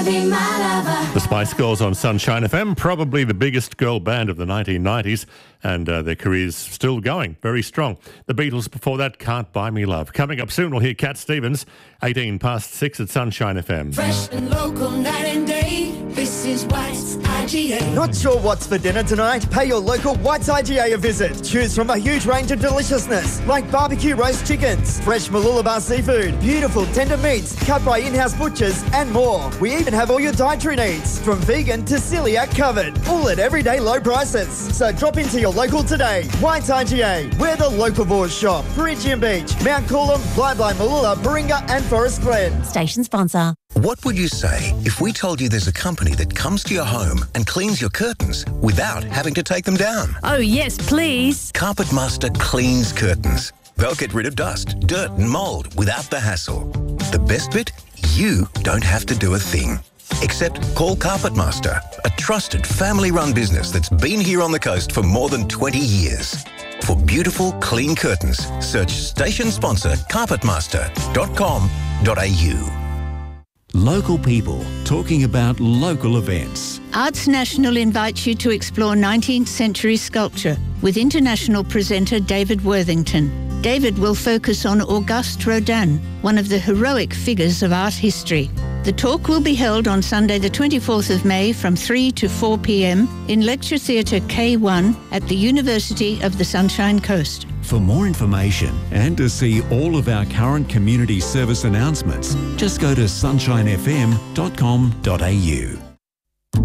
be my lover. The Spice Girls on Sunshine FM, probably the biggest girl band of the 1990s, and their career's still going, very strong. The Beatles before that, Can't Buy Me Love. Coming up soon, we'll hear Cat Stevens, 18 past 6 at Sunshine FM. Fresh and local, night and day. This is White's IGA. Not sure what's for dinner tonight? Pay your local White's IGA a visit. Choose from a huge range of deliciousness, like barbecue roast chickens, fresh Mooloolaba seafood, beautiful tender meats cut by in-house butchers, and more. We even have all your dietary needs, from vegan to celiac covered, all at everyday low prices. So drop into your local today. White's IGA, where the local boys shop. Perigium Beach, Mount Coolum, Bly, Mooloolaba, Baringa and Forest Glen. Station sponsor. What would you say if we told you there's a company that comes to your home and cleans your curtains without having to take them down? Oh, yes, please. Carpet Master cleans curtains. They'll get rid of dust, dirt and mould without the hassle. The best bit? You don't have to do a thing. Except call Carpet Master, a trusted family-run business that's been here on the coast for more than 20 years. For beautiful, clean curtains, search station sponsor carpetmaster.com.au. Local people talking about local events. Arts National invites you to explore 19th century sculpture with international presenter David Worthington. David will focus on Auguste Rodin, one of the heroic figures of art history. The talk will be held on Sunday the 24th of May from 3 to 4 p.m. in Lecture Theatre K1 at the University of the Sunshine Coast. For more information and to see all of our current community service announcements, just go to sunshinefm.com.au.